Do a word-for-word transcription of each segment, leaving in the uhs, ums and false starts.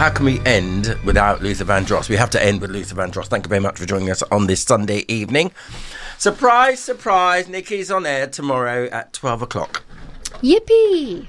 how can we end without Luther Vandross? We have to end with Luther Vandross. Thank you very much for joining us on this Sunday evening. Surprise, surprise, Nikki's on air tomorrow at twelve o'clock. Yippee!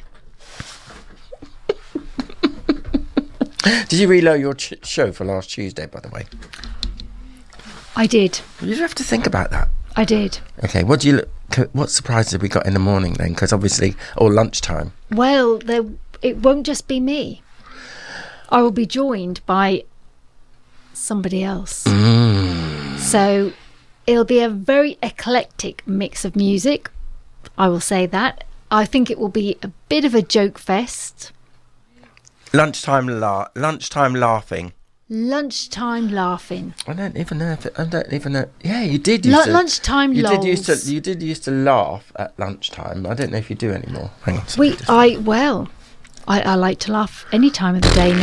Did you reload your ch- show for last Tuesday, by the way? I did. You have to think about that. I did. Okay, what do you look, what surprises have we got in the morning then? Because obviously, or lunchtime. Well, there, it won't just be me. I will be joined by somebody else. Mm. So it'll be a very eclectic mix of music. I will say that. I think it will be a bit of a joke fest. Lunchtime, la- lunchtime laughing. Lunchtime laughing. I don't even know if it, I don't even know. Yeah, you did. Used L- to, lunchtime you lols. did used to. You did used to laugh at lunchtime. I don't know if you do anymore. Hang on. We, I well, I, I like to laugh any time of the day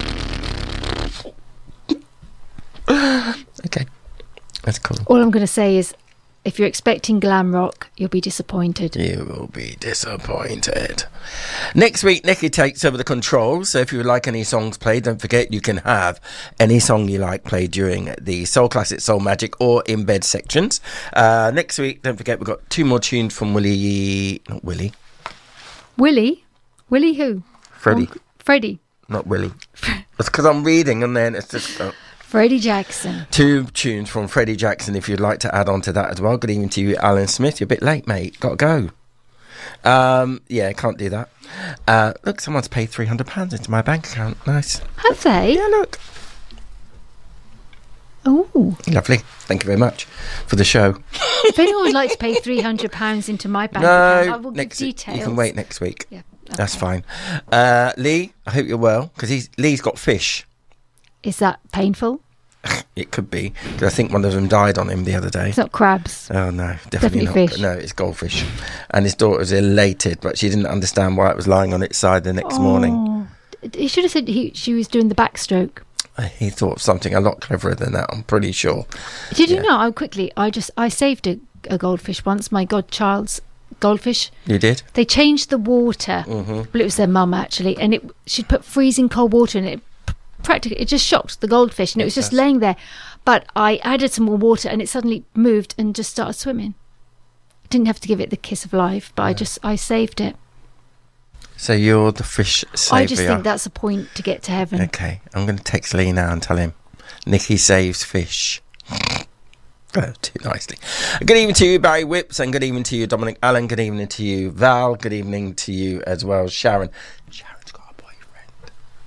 now. Okay, that's cool. All I'm going to say is, if you're expecting glam rock, you'll be disappointed. You will be disappointed. Next week, Nikki takes over the controls. So if you would like any songs played, don't forget you can have any song you like played during the Soul Classic, Soul Magic or In Bed sections. Uh, next week, don't forget we've got two more tunes from Willie... Not Willie. Willie? Willie who? Freddie. Oh, Freddie. Not Willie. It's because I'm reading and then it's just... Uh, Freddie Jackson. Two tunes from Freddie Jackson, if you'd like to add on to that as well. Good evening to you, Alan Smith. You're a bit late, mate. Got to go. Um, yeah, can't do that. Uh, look, someone's paid three hundred pounds into my bank account. Nice. Have they? Yeah, look. Oh. Lovely. Thank you very much for the show. If anyone would like to pay three hundred pounds into my bank no, account, I will give next, details. you can wait next week. Yeah, okay. That's fine. Uh, Lee, I hope you're well, because he's Lee's got fish. Is that painful? It could be, because I think one of them died on him the other day. It's not crabs. Oh, no, definitely, Definitely not. fish. No, it's goldfish. And his daughter was elated, but she didn't understand why it was lying on its side the next oh. morning. He should have said he, she was doing the backstroke. He thought of something a lot cleverer than that, I'm pretty sure. Did Yeah. you know, I quickly, I just, I saved a, a goldfish once, my godchild's goldfish. You did? They changed the water. Mm-hmm. Well, it was their mum, actually, and it she'd put freezing cold water in it. Practically, it just shocked the goldfish, and it was just Yes. laying there. But I added some more water, and it suddenly moved and just started swimming. Didn't have to give it the kiss of life, but I just I saved it. So you're the fish saviour. I just think that's a point to get to heaven. Okay, I'm going to text Lee now and tell him Nikki saves fish. Oh, too nicely. Good evening to you, Barry Whips, and good evening to you, Dominic Allen. Good evening to you, Val. Good evening to you as well, Sharon. Sharon's got a boyfriend.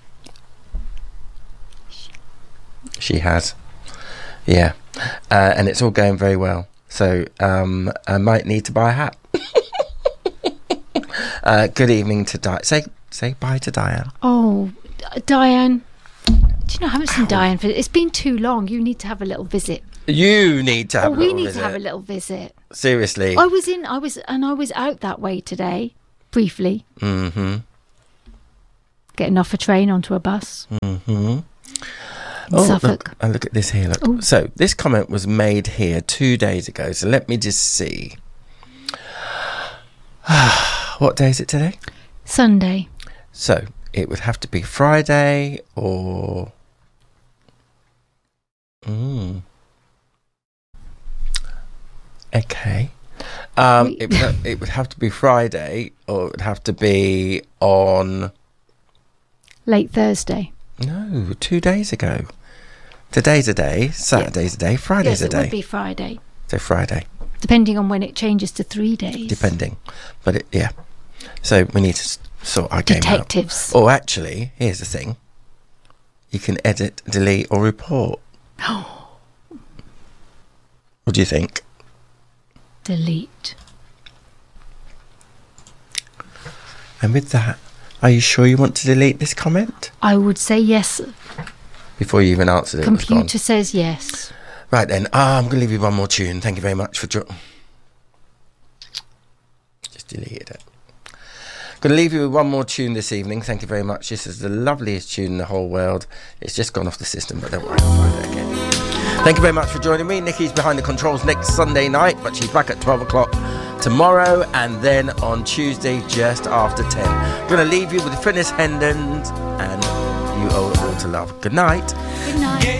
She has. Yeah. Uh, and it's all going very well. So um, I might need to buy a hat. uh, good evening to Diane. Say, say bye to Diane. Oh, D- Diane. Do you know, I haven't seen Diane for... It's been too long. You need to have a little visit. You need to have oh, a little we need visit. to have a little visit. Seriously. I was in... I was... And I was out that way today. Briefly. Mm-hmm. Getting off a train onto a bus. Mm-hmm. In Oh, Suffolk. look, oh, look at this here. Look. Ooh. So this comment was made here two days ago. So let me just see. What day is it today? Sunday. So it would have to be Friday or... Mm. Okay. Um, We- it, would have, it would have to be Friday or it would have to be on... Late Thursday. No, two days ago. Today's a day, Saturday's a day, Friday's yes, a it day. would be Friday. So Friday, Depending on when it changes to three days. depending. But it, yeah. So we need to s- sort our game out. Detectives. Or actually, here's the thing. You can edit, delete or report. What do you think? Delete. And with that, are you sure you want to delete this comment? I would say yes. Before you even answered it, it was gone. Computer says yes. Right then, ah, I'm going to leave you one more tune. Thank you very much for... Jo- Just deleted it. Going to leave you with one more tune this evening. Thank you very much. This is the loveliest tune in the whole world. It's just gone off the system, but don't worry, I'll find it again. Thank you very much for joining me. Nikki's behind the controls next Sunday night, but she's back at twelve o'clock tomorrow, and then on Tuesday just after ten. Going to leave you with Finnis Hendon and You Owe It All. to love. Good night. Good night.